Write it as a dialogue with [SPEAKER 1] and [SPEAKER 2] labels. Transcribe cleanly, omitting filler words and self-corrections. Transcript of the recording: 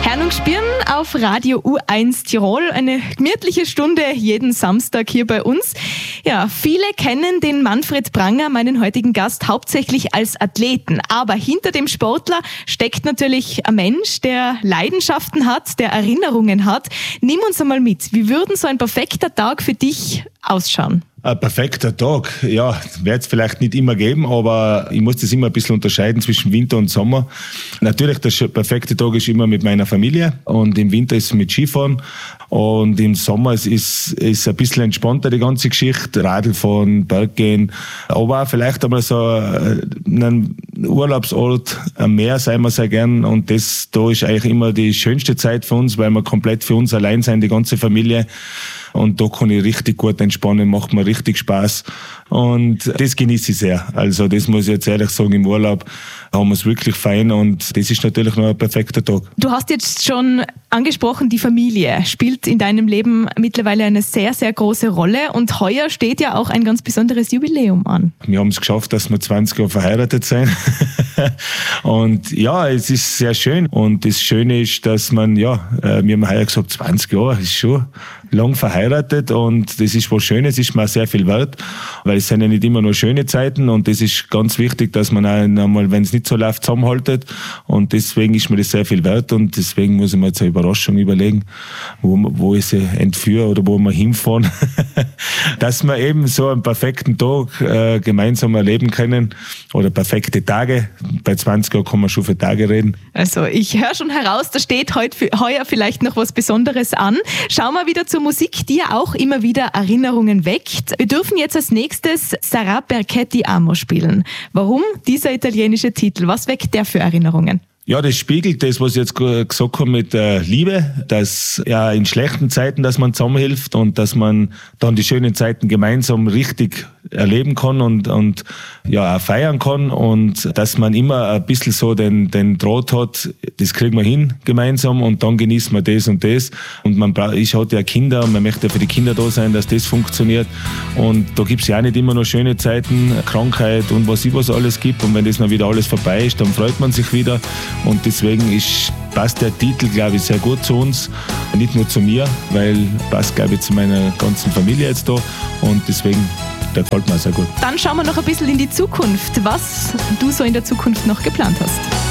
[SPEAKER 1] Hernung Spirn auf Radio U1 Tirol. Eine gemütliche Stunde jeden Samstag hier bei uns. Ja, viele kennen den Manfred Pranger, meinen heutigen Gast, hauptsächlich als Athleten. Aber hinter dem Sportler steckt natürlich ein Mensch, der Leidenschaften hat, der Erinnerungen hat. Nimm uns einmal mit. Wie würde so ein perfekter Tag für dich ausschauen?
[SPEAKER 2] Ein perfekter Tag, ja, wird es vielleicht nicht immer geben, aber ich muss das immer ein bisschen unterscheiden zwischen Winter und Sommer. Natürlich, der perfekte Tag ist immer mit meiner Familie und im Winter ist es mit Skifahren und im Sommer ist ein bisschen entspannter die ganze Geschichte, Radlfahren, Berggehen, aber auch vielleicht einmal so einen Urlaubsort am Meer sein wir sehr gern und da ist eigentlich immer die schönste Zeit für uns, weil wir komplett für uns allein sind, die ganze Familie. Und da kann ich richtig gut entspannen, macht mir richtig Spaß. Und das genieße ich sehr. Also das muss ich jetzt ehrlich sagen, im Urlaub haben wir es wirklich fein und das ist natürlich noch ein perfekter Tag.
[SPEAKER 1] Du hast jetzt schon angesprochen, die Familie spielt in deinem Leben mittlerweile eine sehr, sehr große Rolle und heuer steht ja auch ein ganz besonderes Jubiläum an.
[SPEAKER 2] Wir haben es geschafft, dass wir 20 Jahre verheiratet sind. Und ja, es ist sehr schön. Und das Schöne ist, dass man, wir haben heuer gesagt, 20 Jahre ist schon lang verheiratet und das ist was Schönes, ist mir sehr viel wert, weil es sind ja nicht immer nur schöne Zeiten und das ist ganz wichtig, dass man auch einmal, wenn es nicht so läuft, zusammenhaltet und deswegen ist mir das sehr viel wert und deswegen muss ich mir jetzt eine Überraschung überlegen, wo ich sie entführe oder wo wir hinfahren, dass wir eben so einen perfekten Tag gemeinsam erleben können oder perfekte Tage. Bei 20 Jahren kann man schon für Tage reden.
[SPEAKER 1] Also ich höre schon heraus, da steht heuer vielleicht noch was Besonderes an. Schauen wir wieder zur Musik, die ja auch immer wieder Erinnerungen weckt. Wir dürfen jetzt als nächstes Sarà perché ti amo spielen. Warum dieser italienische Titel? Was weckt der für Erinnerungen?
[SPEAKER 2] Ja, das spiegelt das, was ich jetzt gesagt habe mit der Liebe, dass ja in schlechten Zeiten, dass man zusammenhilft und dass man dann die schönen Zeiten gemeinsam richtig erleben kann und auch feiern kann und dass man immer ein bisschen so den Draht hat, das kriegen wir hin gemeinsam und dann genießen wir das und das und ich hatte ja Kinder und man möchte ja für die Kinder da sein, dass das funktioniert und da gibt's ja auch nicht immer nur schöne Zeiten, Krankheit und was alles gibt und wenn das dann wieder alles vorbei ist, dann freut man sich wieder. Und deswegen passt der Titel, glaube ich, sehr gut zu uns. Nicht nur zu mir, weil passt, glaube ich, zu meiner ganzen Familie jetzt da. Und deswegen, der gefällt mir sehr gut.
[SPEAKER 1] Dann schauen wir noch ein bisschen in die Zukunft, was du so in der Zukunft noch geplant hast.